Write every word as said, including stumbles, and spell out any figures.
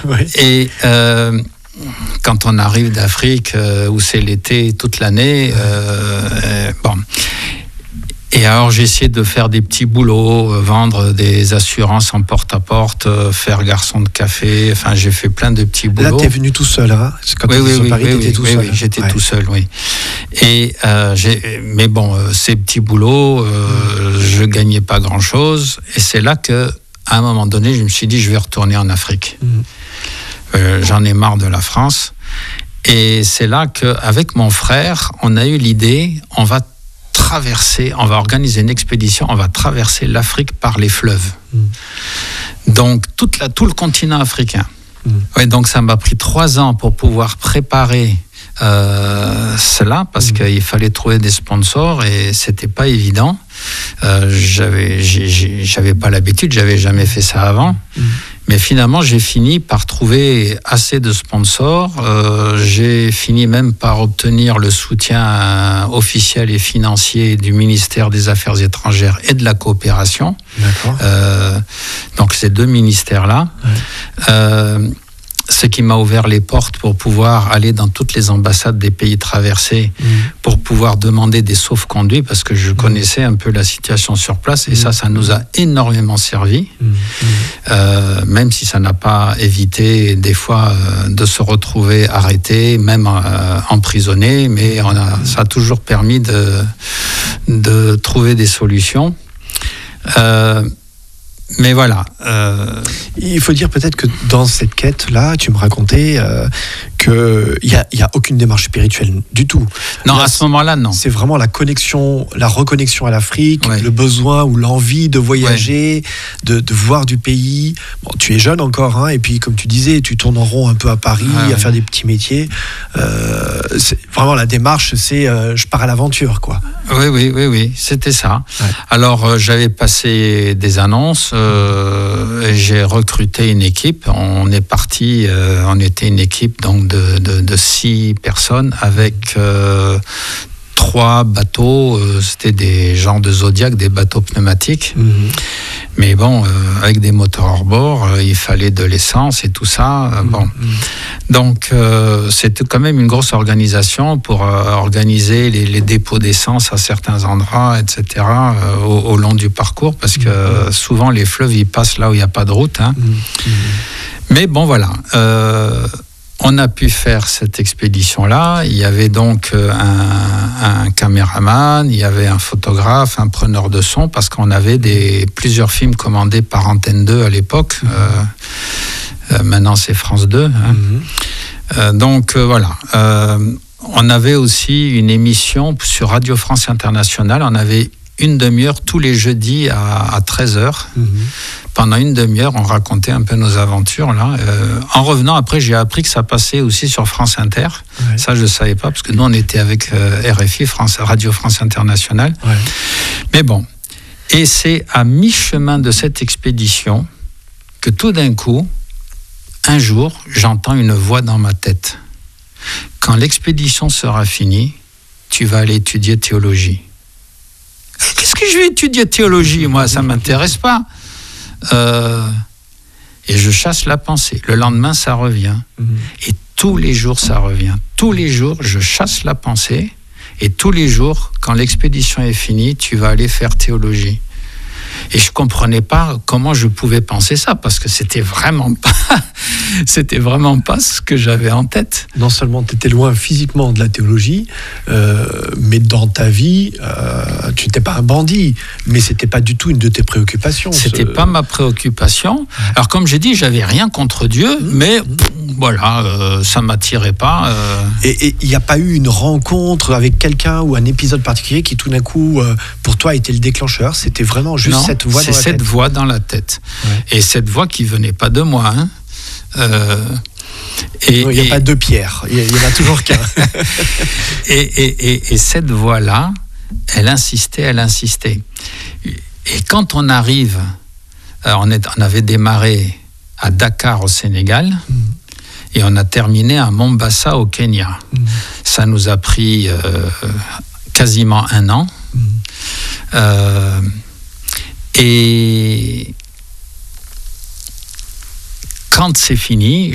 Ouais. Et euh, quand on arrive d'Afrique, euh, où c'est l'été toute l'année, euh, euh, bon. Et alors j'ai essayé de faire des petits boulots, euh, vendre des assurances en porte-à-porte, euh, faire garçon de café, enfin j'ai fait plein de petits boulots. Là, t'es venu tout seul, hein? Quand oui, t'es oui, sur oui, Paris, oui, t'étais oui, tout oui, seul. oui, j'étais Ouais. tout seul, oui. Et euh, j'ai, mais bon, euh, ces petits boulots, euh, mmh. je gagnais pas grand-chose. Et c'est là que, à un moment donné, je me suis dit, je vais retourner en Afrique. Mmh. Euh, j'en ai marre de la France. Et c'est là qu'avec mon frère, on a eu l'idée, on va traverser, on va organiser une expédition, on va traverser l'Afrique par les fleuves. Mmh. Donc, toute la, tout le continent africain. Mmh. Ouais, donc, ça m'a pris trois ans pour pouvoir préparer euh, cela, parce mmh. qu'il fallait trouver des sponsors et c'était pas évident. Euh, j'avais, j'ai, j'ai, j'avais pas l'habitude, j'avais jamais fait ça avant. Mmh. Mais finalement, j'ai fini par trouver assez de sponsors. Euh, j'ai fini même par obtenir le soutien officiel et financier du ministère des Affaires étrangères et de la coopération. D'accord. Euh, donc, ces deux ministères-là. Ouais. Euh, ce qui m'a ouvert les portes pour pouvoir aller dans toutes les ambassades des pays traversés, mmh. pour pouvoir demander des sauf-conduits, parce que je mmh. connaissais un peu la situation sur place, et mmh. ça, ça nous a énormément servi, mmh. euh, même si ça n'a pas évité des fois euh, de se retrouver arrêté, même euh, emprisonné, mais on a, ça a toujours permis de, de trouver des solutions. Euh, Mais voilà. Euh... Il faut dire peut-être que dans cette quête-là, tu me racontais euh, qu'il n'y a, y a aucune démarche spirituelle du tout. Non, là, à ce moment-là, non. C'est vraiment la connexion, la reconnexion à l'Afrique, ouais. le besoin ou l'envie de voyager, ouais. de, de voir du pays. Bon, tu es jeune encore, hein, et puis comme tu disais, tu tournes en rond un peu à Paris, ouais, à ouais. faire des petits métiers. Euh, c'est, vraiment, la démarche, c'est euh, je pars à l'aventure, quoi. Oui, oui, oui, oui, c'était ça. Ouais. Alors, euh, j'avais passé des annonces. Euh, j'ai recruté une équipe. On est parti, euh, on était une équipe donc de, de, de six personnes avec euh, trois bateaux. Euh, c'était des genres de Zodiac, des bateaux pneumatiques. Mmh. Mais bon, euh, avec des moteurs hors bord, euh, il fallait de l'essence et tout ça. Euh, mmh. Bon, donc euh, c'était quand même une grosse organisation pour euh, organiser les, les dépôts d'essence à certains endroits, et cetera. Euh, au, au long du parcours, parce que euh, souvent les fleuves ils passent là où il n'y a pas de route. Hein. Mmh. Mais bon, voilà. Euh, On a pu faire cette expédition-là. Il y avait donc un, un caméraman, il y avait un photographe, un preneur de son, parce qu'on avait des, plusieurs films commandés par Antenne deux à l'époque. Mmh. Euh, euh, maintenant, c'est France deux. Hein. Mmh. Euh, donc, euh, voilà. Euh, on avait aussi une émission sur Radio France Internationale. On avait une demi-heure tous les jeudis à, à treize heures. Mmh. Pendant une demi-heure, on racontait un peu nos aventures. Là. Euh, en revenant, après, j'ai appris que ça passait aussi sur France Inter. Ouais. Ça, je ne savais pas, parce que nous, on était avec euh, R F I, France, Radio France Internationale. Ouais. Mais bon. Et c'est à mi-chemin de cette expédition que tout d'un coup, un jour, j'entends une voix dans ma tête. Quand l'expédition sera finie, tu vas aller étudier théologie. Qu'est-ce que je vais étudier théologie ? Moi, ça ne m'intéresse pas. Euh, et je chasse la pensée. Le lendemain, ça revient. Mmh. Et tous les jours, ça revient. Tous les jours, je chasse la pensée. Et tous les jours, quand l'expédition est finie, tu vas aller faire théologie. Et je ne comprenais pas comment je pouvais penser ça, parce que c'était vraiment pas, c'était vraiment pas ce que j'avais en tête. Non seulement tu étais loin physiquement de la théologie, euh, mais dans ta vie, euh, tu n'étais pas un bandit, mais ce n'était pas du tout une de tes préoccupations. Ce n'était ce... pas ma préoccupation. Alors comme j'ai dit, j'avais rien contre Dieu, mmh. mais pff, voilà, euh, ça ne m'attirait pas. Euh... Et il n'y a pas eu une rencontre avec quelqu'un ou un épisode particulier qui tout d'un coup, euh, pour toi, était le déclencheur ? C'était vraiment juste... Non. Cette voix c'est dans la cette tête. voix dans la tête. Ouais. Et cette voix qui venait pas de moi. Hein. Euh, et, non, il n'y a et, pas deux pierres, il y en a toujours qu'un. et, et, et, et cette voix-là, elle insistait, elle insistait. Et quand on arrive, on, est, on avait démarré à Dakar au Sénégal, mm. et on a terminé à Mombasa au Kenya. Mm. Ça nous a pris euh, quasiment un an. Mm. Euh, Et quand c'est fini,